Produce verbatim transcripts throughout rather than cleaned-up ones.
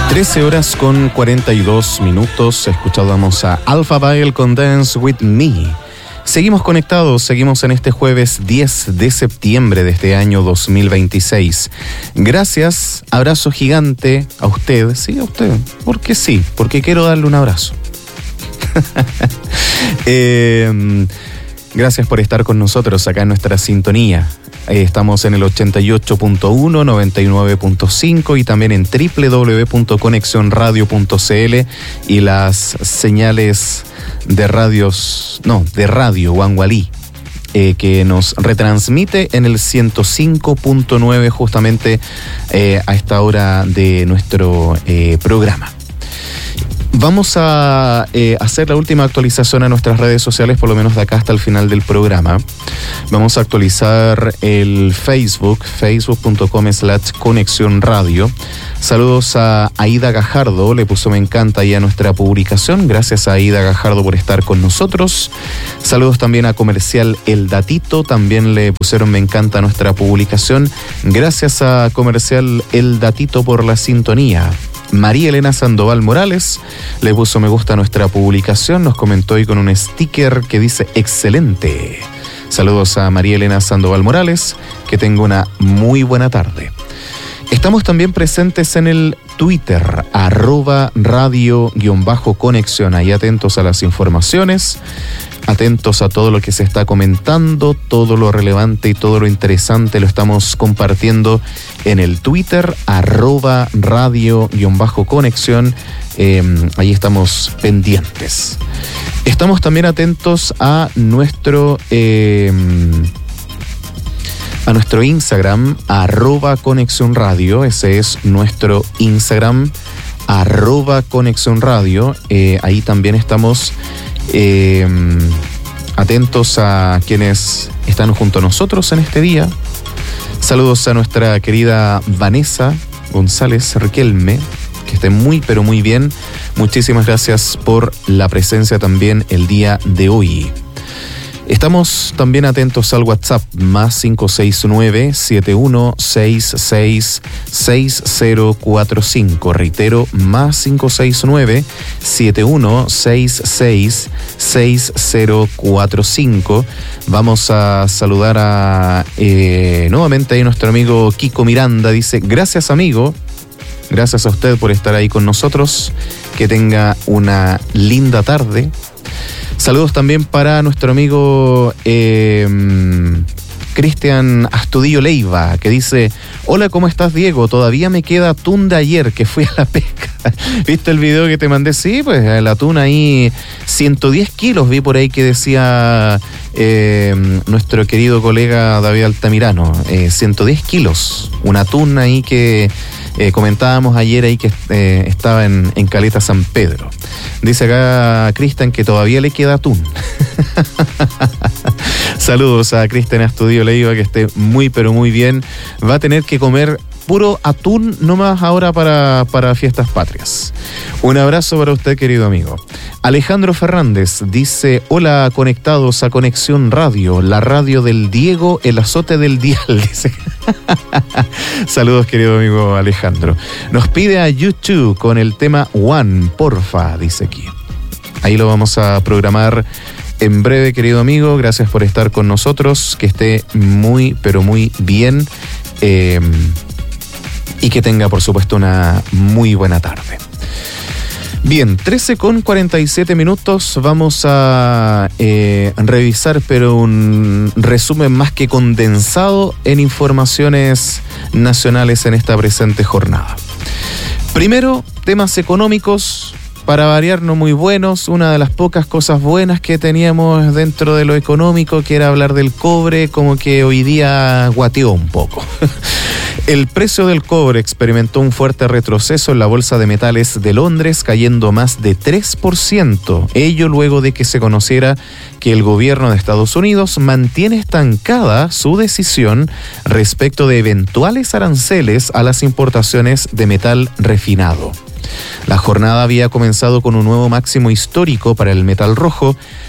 trece horas con cuarenta y dos minutos, escuchábamos a Alpha Bile con Dance With Me. Seguimos conectados, seguimos en este jueves diez de septiembre de este año dos mil veintiséis. Gracias, abrazo gigante a usted, sí, a usted, porque sí, porque quiero darle un abrazo. eh, gracias por estar con nosotros acá en nuestra sintonía. Estamos en el ochenta y ocho punto uno, noventa y nueve punto cinco y también en doble u doble u doble u punto conexión radio punto c l y las señales de radios, no, de radio Huangualí, eh, que nos retransmite en el ciento cinco punto nueve justamente eh, a esta hora de nuestro eh, programa. Vamos a eh, hacer la última actualización a nuestras redes sociales, por lo menos de acá hasta el final del programa. Vamos a actualizar el Facebook, facebook punto com slash conexión radio. Saludos a Aida Gajardo, le puso me encanta ahí a nuestra publicación. Gracias a Aida Gajardo por estar con nosotros. Saludos también a Comercial El Datito, también le pusieron me encanta a nuestra publicación. Gracias a Comercial El Datito por la sintonía. María Elena Sandoval Morales le puso me gusta a nuestra publicación, nos comentó hoy con un sticker que dice excelente. Saludos a María Elena Sandoval Morales, que tenga una muy buena tarde. Estamos también presentes en el Twitter, arroba radio guión bajo conexión, ahí atentos a las informaciones, atentos a todo lo que se está comentando, todo lo relevante y todo lo interesante lo estamos compartiendo en el Twitter, arroba radio guión bajo conexión, eh, ahí estamos pendientes. Estamos también atentos a nuestro... Eh, a nuestro Instagram, arroba Conexión Radio, ese es nuestro Instagram, arroba Conexión Radio, eh, ahí también estamos eh, atentos a quienes están junto a nosotros en este día. Saludos a nuestra querida Vanessa González Riquelme, que esté muy pero muy bien. Muchísimas gracias por la presencia también el día de hoy. Estamos también atentos al WhatsApp, más cinco seis nueve, siete uno seis seis, seis cero cuatro cinco. Reitero, más cinco seis nueve, siete uno seis seis, seis cero cuatro cinco. Vamos a saludar a eh, nuevamente ahí nuestro amigo Kiko Miranda. Dice, gracias amigo, gracias a usted por estar ahí con nosotros. Que tenga una linda tarde. Saludos también para nuestro amigo eh, Cristian Astudillo Leiva, que dice, hola, ¿cómo estás, Diego? Todavía me queda atún de ayer que fui a la pesca. ¿Viste el video que te mandé? Sí, pues el atún ahí, ciento diez kilos, vi por ahí que decía eh, nuestro querido colega David Altamirano, eh, ciento diez kilos, un atún ahí que... Eh, comentábamos ayer ahí que eh, estaba en, en Caleta San Pedro. Dice acá Cristian que todavía le queda atún. Saludos a Cristian Astudillo Leiva, que esté muy pero muy bien. Va a tener que comer puro atún nomás ahora para, para fiestas patrias. Un abrazo para usted, querido amigo. Alejandro Fernández dice, hola, conectados a Conexión Radio, la radio del Diego, el azote del dial, dice. Saludos, querido amigo Alejandro. Nos pide a YouTube con el tema One, porfa, dice aquí. Ahí lo vamos a programar en breve, querido amigo. Gracias por estar con nosotros. Que esté muy, pero muy bien. Eh, y que tenga, por supuesto, una muy buena tarde. Bien, trece con cuarenta y siete minutos. Vamos a eh, revisar, pero un resumen más que condensado en informaciones nacionales en esta presente jornada. Primero, temas económicos, para variar no muy buenos. Una de las pocas cosas buenas que teníamos dentro de lo económico, que era hablar del cobre, como que hoy día guateó un poco. El precio del cobre experimentó un fuerte retroceso en la Bolsa de Metales de Londres, cayendo más de tres por ciento. Ello luego de que se conociera que el gobierno de Estados Unidos mantiene estancada su decisión respecto de eventuales aranceles a las importaciones de metal refinado. La jornada había comenzado con un nuevo máximo histórico para el metal rojo,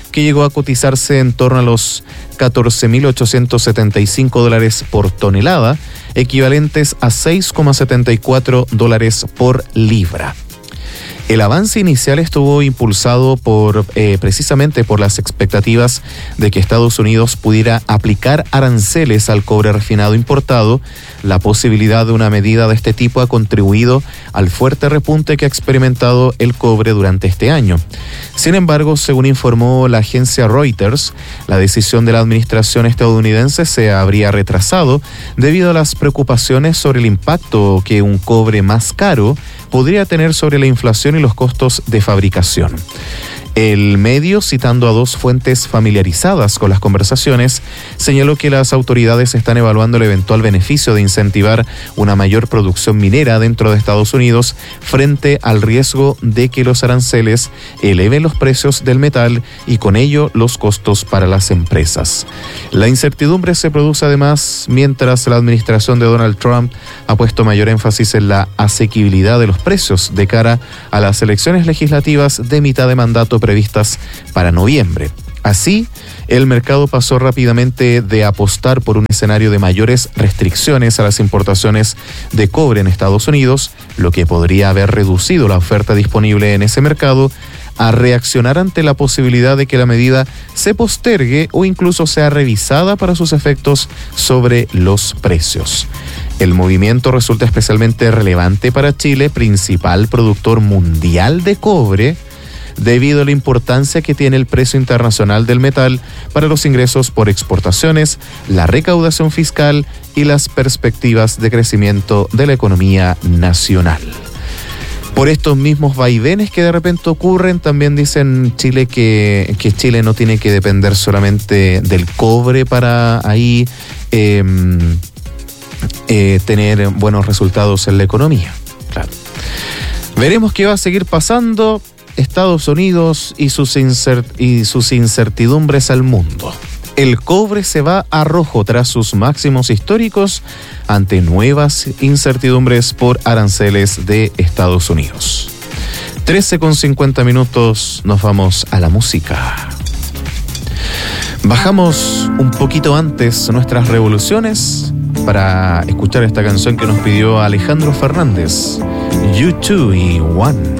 que llegó a cotizarse en torno a los catorce mil ochocientos setenta y cinco dólares por tonelada, equivalentes a seis coma setenta y cuatro dólares por libra. El avance inicial estuvo impulsado por eh, precisamente por las expectativas de que Estados Unidos pudiera aplicar aranceles al cobre refinado importado. La posibilidad de una medida de este tipo ha contribuido al fuerte repunte que ha experimentado el cobre durante este año. Sin embargo, según informó la agencia Reuters, la decisión de la administración estadounidense se habría retrasado debido a las preocupaciones sobre el impacto que un cobre más caro podría tener sobre la inflación y los costos de fabricación. El medio, citando a dos fuentes familiarizadas con las conversaciones, señaló que las autoridades están evaluando el eventual beneficio de incentivar una mayor producción minera dentro de Estados Unidos frente al riesgo de que los aranceles eleven los precios del metal y con ello los costos para las empresas. La incertidumbre se produce además mientras la administración de Donald Trump ha puesto mayor énfasis en la asequibilidad de los precios de cara a las elecciones legislativas de mitad de mandato previstas para noviembre. Así, el mercado pasó rápidamente de apostar por un escenario de mayores restricciones a las importaciones de cobre en Estados Unidos, lo que podría haber reducido la oferta disponible en ese mercado, a reaccionar ante la posibilidad de que la medida se postergue o incluso sea revisada para sus efectos sobre los precios. El movimiento resulta especialmente relevante para Chile, principal productor mundial de cobre, debido a la importancia que tiene el precio internacional del metal para los ingresos por exportaciones, la recaudación fiscal y las perspectivas de crecimiento de la economía nacional. Por estos mismos vaivenes que de repente ocurren, también dicen Chile que, que Chile no tiene que depender solamente del cobre para ahí eh, eh, tener buenos resultados en la economía. Claro. Veremos qué va a seguir pasando. Estados Unidos y sus, incert- y sus incertidumbres al mundo. El cobre se va a rojo tras sus máximos históricos ante nuevas incertidumbres por aranceles de Estados Unidos. trece con cincuenta minutos, nos vamos a la música. Bajamos un poquito antes nuestras revoluciones para escuchar esta canción que nos pidió Alejandro Fernández, U dos y One.